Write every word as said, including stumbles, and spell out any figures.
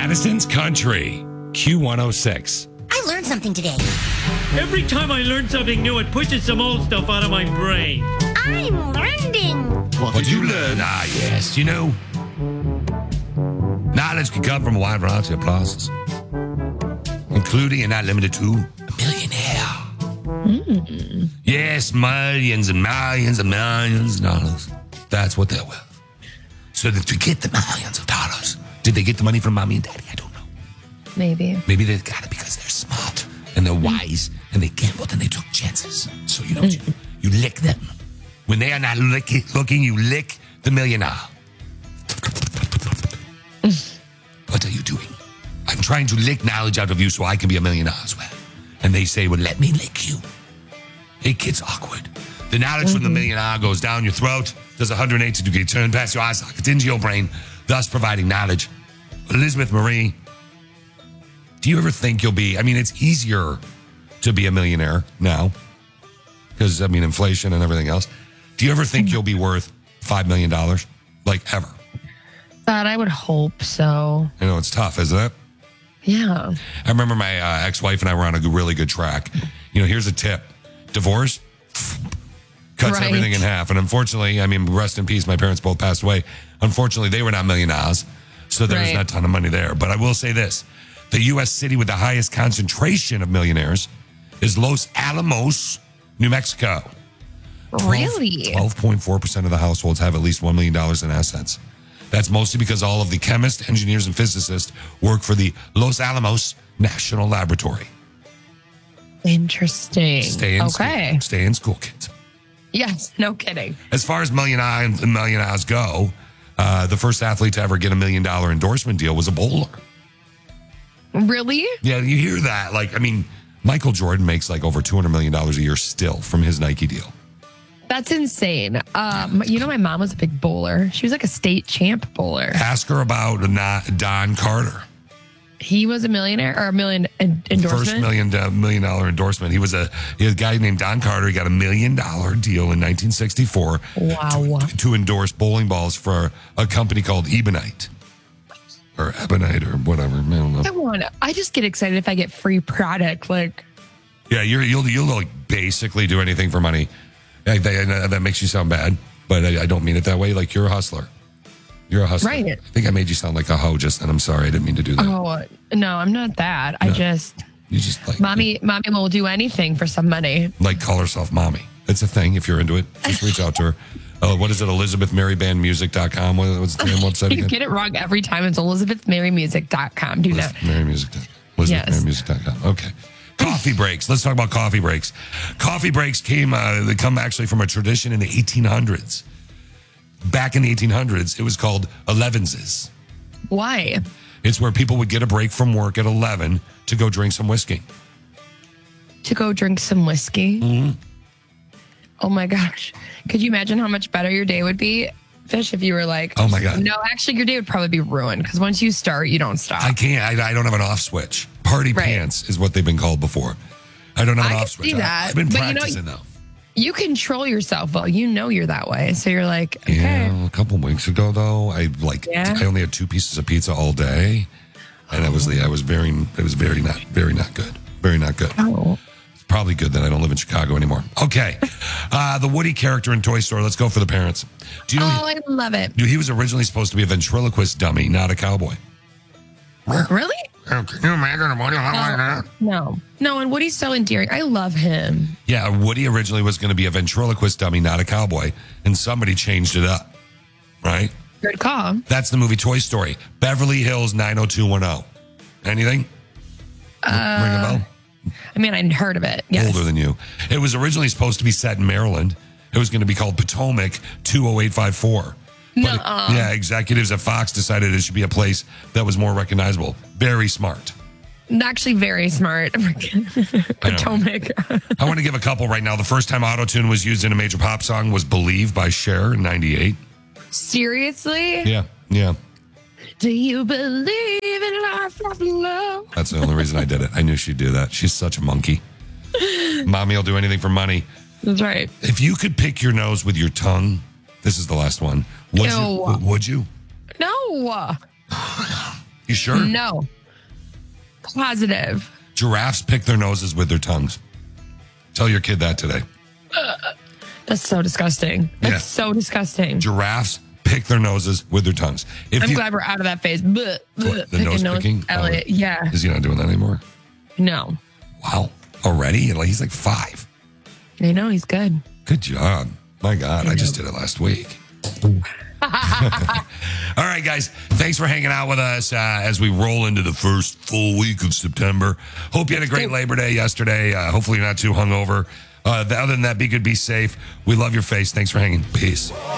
Madison's Country, Q one oh six. I learned something today. Every time I learn something new, it pushes some old stuff out of my brain. I'm learning. What did you learn? Ah, yes. You know, knowledge can come from a wide variety of places, including and not limited to a millionaire. Mm. Yes, millions and millions and millions of dollars. That's what they're worth. So that to get the millions of dollars, did they get the money from mommy and daddy? I don't know. Maybe. Maybe they got it because they're smart and they're wise and they gambled and they took chances. So you know, you, you lick them. When they are not lick, looking, you lick the millionaire. What are you doing? I'm trying to lick knowledge out of you so I can be a millionaire as well. And they say, well, let me lick you. It gets awkward. The knowledge mm-hmm. from the millionaire goes down your throat, does a one hundred eighty degree turn past your eye sockets into your brain, thus providing knowledge. Elizabeth Marie, do you ever think you'll be, I mean, it's easier to be a millionaire now because, I mean, inflation and everything else. Do you ever think you'll be worth five million dollars? Like, ever? God, I would hope so. I know, it's tough, isn't it? Yeah. I remember my uh, ex-wife and I were on a really good track. You know, here's a tip. Divorce cuts right. everything in half. And unfortunately, I mean, rest in peace, my parents both passed away. Unfortunately, they were not millionaires, so there's right. not a ton of money there. But I will say this. The U S city with the highest concentration of millionaires is Los Alamos, New Mexico. Really? twelve point four percent of the households have at least one million dollars in assets. That's mostly because all of the chemists, engineers, and physicists work for the Los Alamos National Laboratory. Interesting. Stay in okay. school. Stay in school, kids. Yes, no kidding. As far as millionaires and millionaires go, uh, the first athlete to ever get a million dollar endorsement deal was a bowler. Really? Yeah, you hear that. Like, I mean, Michael Jordan makes like over two hundred million dollars a year still from his Nike deal. That's insane. Um, you know, my mom was a big bowler. She was like a state champ bowler. Ask her about Don Carter. He was a millionaire or a million en- endorsement? First million, uh, million dollar endorsement. He was a, he was a guy named Don Carter. He got a million dollar deal in nineteen sixty-four wow. to, to endorse bowling balls for a company called Ebonite. Or Ebonite or whatever. I don't know. I want. I just get excited if I get free product. Like, yeah, you're, you'll you'll like basically do anything for money. I, that, that makes you sound bad, but I, I don't mean it that way. Like, you're a hustler. You're a hustler. Right. I think I made you sound like a hoe just then. I'm sorry. I didn't mean to do that. Oh, no, I'm not that. No. I just. You just like. Mommy, mommy will do anything for some money. Like, call herself mommy. It's a thing. If you're into it, just reach out to her. Uh, what is it? Elizabeth Mary Band Music dot com. What, what's the damn website again? You get it wrong every time. It's Elizabeth Mary Music dot com. Do Elizabeth not. Mary Music dot com. Elizabeth Mary Music dot com. Okay. Coffee breaks. Let's talk about coffee breaks. Coffee breaks came, uh, they come actually from a tradition in the eighteen hundreds. Back in the eighteen hundreds, it was called elevenses. Why? It's where people would get a break from work at eleven to go drink some whiskey. To go drink some whiskey? Mm-hmm. Oh my gosh. Could you imagine how much better your day would be, Fish, if you were like, oh my God. No, actually, your day would probably be ruined because once you start, you don't stop. I can't. I, I don't have an off switch. Party right. pants is what they've been called before. I don't have an I off switch. See that. I, I've been but practicing you know, though. You control yourself. Well, you know you're that way. So you're like, okay. Yeah, a couple weeks ago, though, I like yeah. I only had two pieces of pizza all day. And I was the I was very it was very not very not good. Very not good. Oh. Probably good that I don't live in Chicago anymore. Okay. Uh, the Woody character in Toy Story. Let's go for the parents. Do you know oh, he, I love it. He was originally supposed to be a ventriloquist dummy, not a cowboy. Really? Can you imagine a Woody like that? No. No, and Woody's so endearing. I love him. Yeah, Woody originally was going to be a ventriloquist dummy, not a cowboy. And somebody changed it up. Right? Good call. That's the movie Toy Story. Beverly Hills nine oh two one oh. Anything? Uh, Ring a bell? I mean, I heard of it. Yes. Older than you. It was originally supposed to be set in Maryland. It was going to be called Potomac two oh eight five four. But it, yeah, executives at Fox decided it should be a place that was more recognizable. Very smart. Actually, very smart. Potomac. I want to give a couple right now. The first time auto-tune was used in a major pop song was Believe by Cher in ninety-eight. Seriously? Yeah, yeah. Do you believe in life of love? That's the only reason I did it. I knew she'd do that. She's such a monkey. Mommy will do anything for money. That's right. If you could pick your nose with your tongue, this is the last one. Would Ew. you? Would you? No. You sure? No. Positive. Giraffes pick their noses with their tongues. Tell your kid that today. That's so disgusting. That's Yeah. so disgusting. Giraffes pick their noses with their tongues. If I'm you, glad we're out of that phase. Bleh, bleh, What, the picking nose nose- picking? Elliot, Oh. yeah. Is he not doing that anymore? No. Wow. Already? Like he's like five. I know, he's good. Good job. My God, I just did it last week. All right, guys. Thanks for hanging out with us uh, as we roll into the first full week of September. Hope you had a great Labor Day yesterday. Uh, hopefully you're not too hungover. Uh, other than that, be good, be safe. We love your face. Thanks for hanging. Peace.